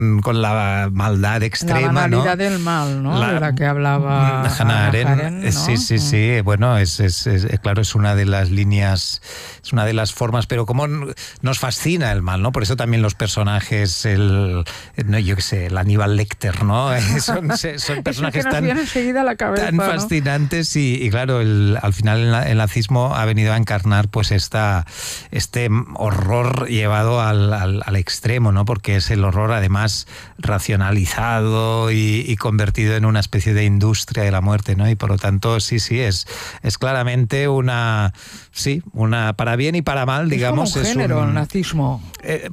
con la maldad extrema, la banalidad, ¿no? del mal, ¿no? De la que hablaba Hannah Arendt, ¿no? Sí. Bueno, claro, es una de las líneas, es una de las formas, pero cómo nos fascina el mal, ¿no? Por eso también los personajes, yo qué sé, el Aníbal Lecter, ¿no? Son personajes tan fascinantes y claro, al final el nazismo ha venido a encarnar pues este horror llevado al extremo, ¿no? Porque es el horror además racionalizado y convertido en una especie de industria de la muerte, ¿no? Y por lo tanto, sí, es claramente una para bien y para mal, digamos. Es como un género, el nazismo.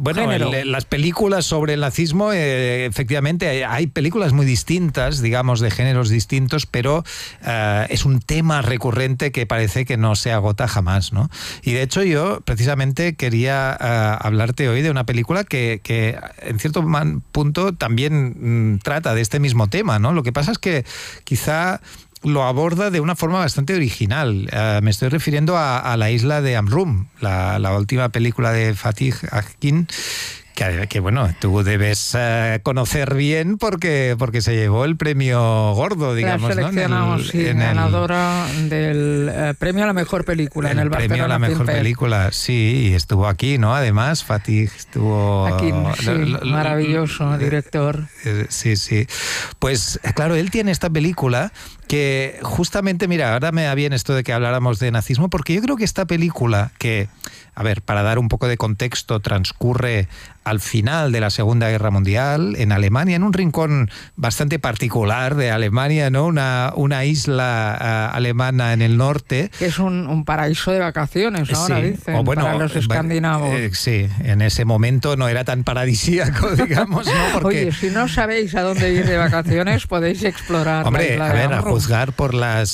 Las películas sobre el nazismo, efectivamente, hay películas muy distintas, digamos, de géneros distintos, pero es un tema recurrente que parece que no se agota jamás, ¿no? Y de hecho yo precisamente quería hablarte hoy de una película que en cierto punto también trata de este mismo tema, ¿no? Lo que pasa es que quizá lo aborda de una forma bastante original. Me estoy refiriendo a La isla de Amrum, la última película de Fatih Akin, que bueno, tú debes conocer bien porque se llevó el premio gordo, digamos, la seleccionamos, ¿no? Ganadora del premio a la mejor película en el Barcelona premio a la mejor película, sí, y estuvo aquí, ¿no? Además, Fatih estuvo... Aquí, maravilloso director. Sí. Pues claro, él tiene esta película que justamente, mira, ahora me da bien esto de que habláramos de nazismo, porque yo creo que esta película que, a ver, para dar un poco de contexto, transcurre al final de la Segunda Guerra Mundial, en Alemania, en un rincón bastante particular de Alemania, ¿no? Una isla alemana en el norte. Que es un paraíso de vacaciones, ahora dicen, para los escandinavos. Sí, en ese momento no era tan paradisíaco, digamos, ¿no? Porque... Oye, si no sabéis a dónde ir de vacaciones, podéis explorar. Hombre, a ver, a juzgar por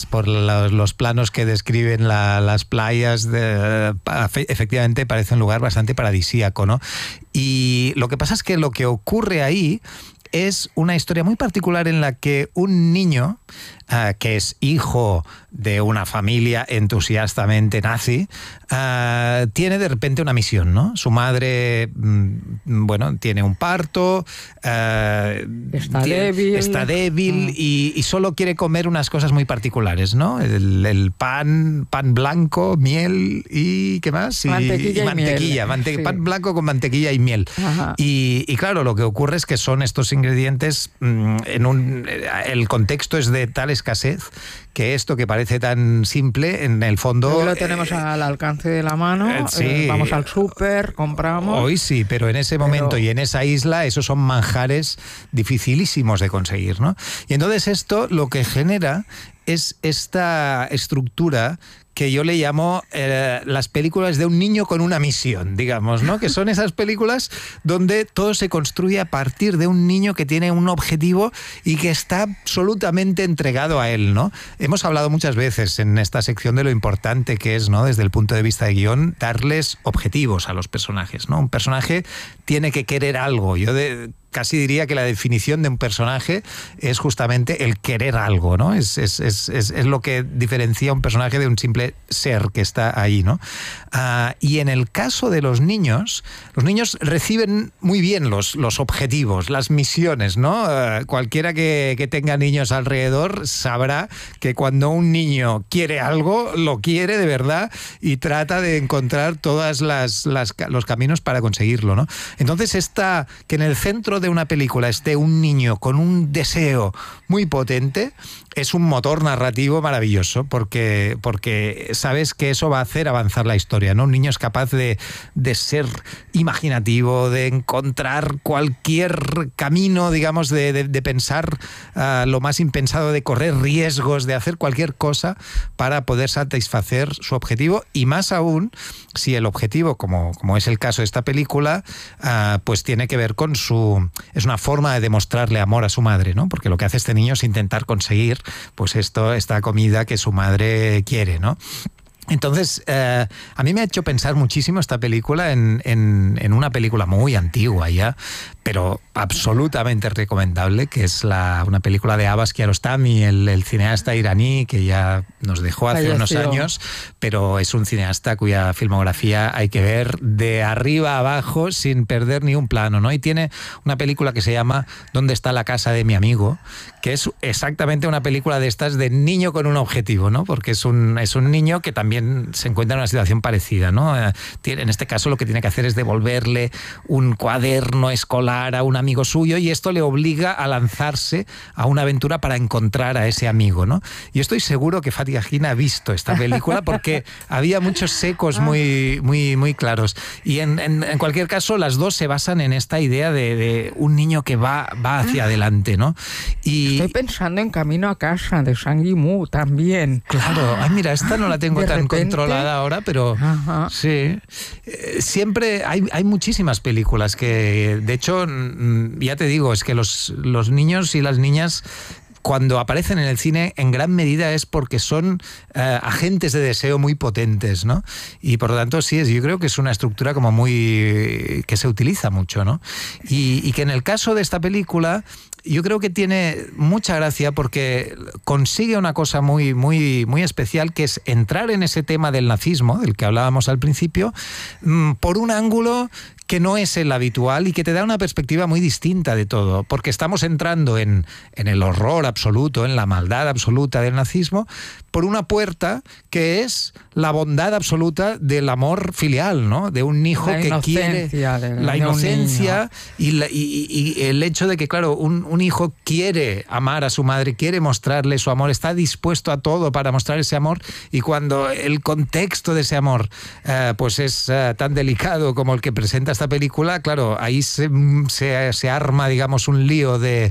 los planos que describen las playas, efectivamente parece un lugar bastante paradisíaco, ¿no? Y lo que pasa es que lo que ocurre ahí es una historia muy particular en la que un niño, que es hijo de una familia entusiastamente nazi, tiene de repente una misión, ¿no? Su madre, tiene un parto, está débil y solo quiere comer unas cosas muy particulares, ¿no? El pan blanco, miel y ¿qué más? Mantequilla. Pan blanco con mantequilla y miel. Y claro, lo que ocurre es que son estos ingredientes, el contexto es de tal escasez que esto que parece tan simple, en el fondo... Hoy lo tenemos al alcance de la mano, vamos al súper, compramos... Hoy sí, pero en ese momento y en esa isla, esos son manjares dificilísimos de conseguir, ¿no? Y entonces esto lo que genera es esta estructura que yo le llamo las películas de un niño con una misión, digamos, ¿no? Que son esas películas donde todo se construye a partir de un niño que tiene un objetivo y que está absolutamente entregado a él, ¿no? Hemos hablado muchas veces en esta sección de lo importante que es, ¿no? Desde el punto de vista de guión, darles objetivos a los personajes, ¿no? Un personaje tiene que querer algo. Casi diría que la definición de un personaje es justamente el querer algo, ¿no? Es lo que diferencia a un personaje de un simple ser que está ahí, ¿no? Y en el caso de los niños reciben muy bien los objetivos, las misiones, ¿no? Cualquiera que tenga niños alrededor sabrá que cuando un niño quiere algo, lo quiere de verdad y trata de encontrar todos los caminos para conseguirlo, ¿no? Entonces que en el centro de una película esté un niño con un deseo muy potente es un motor narrativo maravilloso porque sabes que eso va a hacer avanzar la historia, ¿no? Un niño es capaz de ser imaginativo, de encontrar cualquier camino, digamos, de pensar lo más impensado, de correr riesgos, de hacer cualquier cosa para poder satisfacer su objetivo, y más aún si el objetivo, como es el caso de esta película, pues tiene que ver con es una forma de demostrarle amor a su madre, ¿no? Porque lo que hace este niño es intentar conseguir pues esta comida que su madre quiere, ¿no? Entonces, a mí me ha hecho pensar muchísimo esta película en una película muy antigua ya, pero absolutamente recomendable, que es una película de Abbas Kiarostami, el cineasta iraní que ya nos dejó hace unos años, pero es un cineasta cuya filmografía hay que ver de arriba a abajo sin perder ni un plano, ¿no? Y tiene una película que se llama ¿Dónde está la casa de mi amigo?, que es exactamente una película de estas de niño con un objetivo, ¿no? Porque es un niño que también se encuentra en una situación parecida, ¿no? En este caso lo que tiene que hacer es devolverle un cuaderno escolar a un amigo suyo, y esto le obliga a lanzarse a una aventura para encontrar a ese amigo, ¿no? Y estoy seguro que Fatih Akin ha visto esta película porque había muchos ecos muy claros. Y en cualquier caso, las dos se basan en esta idea de un niño que va hacia adelante, ¿no? Y estoy pensando en Camino a casa, de Zhang Yimou también. Claro, mira, esta no la tengo tan controlada ahora, pero sí. Siempre hay muchísimas películas que, de hecho, ya te digo, es que los niños y las niñas, cuando aparecen en el cine, en gran medida es porque son agentes de deseo muy potentes, ¿no? Y por lo tanto, yo creo que es una estructura como que se utiliza mucho, ¿no? Y que en el caso de esta película, yo creo que tiene mucha gracia porque consigue una cosa muy especial, que es entrar en ese tema del nazismo, del que hablábamos al principio, por un ángulo que no es el habitual y que te da una perspectiva muy distinta de todo, porque estamos entrando en el horror absoluto, en la maldad absoluta del nazismo, por una puerta que es la bondad absoluta del amor filial, ¿no? De un hijo que quiere la inocencia y el hecho de que, claro, un hijo quiere amar a su madre, quiere mostrarle su amor, está dispuesto a todo para mostrar ese amor, y cuando el contexto de ese amor pues es tan delicado como el que presenta esta película, claro, ahí se arma, digamos, un lío de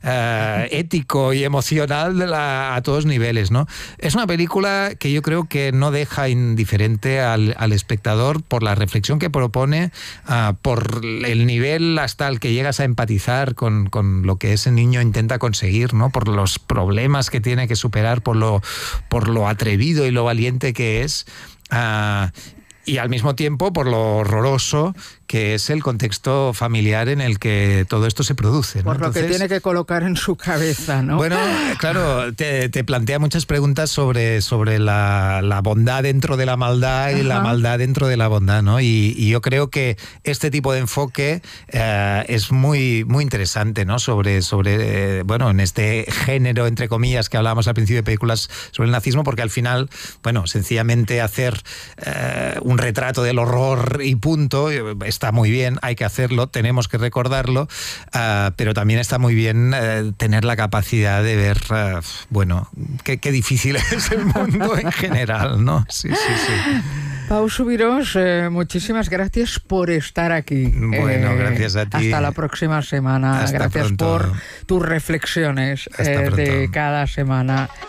ético y emocional a todos niveles, ¿no? Es una película que yo creo que no deja indiferente al espectador por la reflexión que propone, por el nivel hasta el que llegas a empatizar con lo que ese niño intenta conseguir, ¿no? Por los problemas que tiene que superar, por lo atrevido y lo valiente que es, y al mismo tiempo por lo horroroso que es el contexto familiar en el que todo esto se produce, ¿no? Por lo que tiene que colocar en su cabeza, ¿no? Bueno, claro, te plantea muchas preguntas sobre la bondad dentro de la maldad y la maldad dentro de la bondad, ¿no? Y yo creo que este tipo de enfoque es muy interesante, ¿no? Sobre bueno, en este género, entre comillas, que hablábamos al principio de películas sobre el nazismo, porque al final, bueno, sencillamente hacer un retrato del horror y punto, está muy bien, hay que hacerlo, tenemos que recordarlo, pero también está muy bien tener la capacidad de ver, bueno, qué difícil es el mundo en general, ¿no? Sí. Pau Subirós, muchísimas gracias por estar aquí. Bueno, gracias a ti. Hasta la próxima semana. Hasta gracias pronto. por tus reflexiones de cada semana.